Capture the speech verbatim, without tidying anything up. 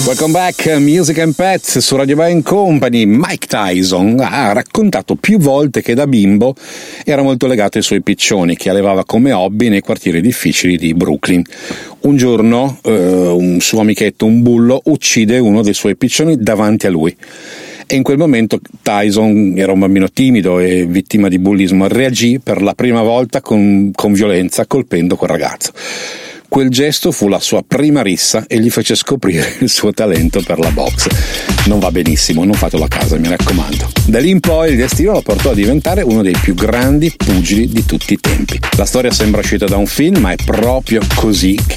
Welcome back, Music and Pets su Radio Band Company. Mike Tyson ha raccontato più volte che da bimbo era molto legato ai suoi piccioni, che allevava come hobby nei quartieri difficili di Brooklyn. Un giorno eh, un suo amichetto, un bullo, uccide uno dei suoi piccioni davanti a lui. E in quel momento Tyson era un bambino timido e vittima di bullismo, reagì per la prima volta con, con violenza, colpendo quel ragazzo. Quel gesto fu la sua prima rissa e gli fece scoprire il suo talento per la box. Non va benissimo, non fatelo a casa, mi raccomando. Da lì in poi il destino lo portò a diventare uno dei più grandi pugili di tutti i tempi. La storia sembra uscita da un film, ma è proprio così che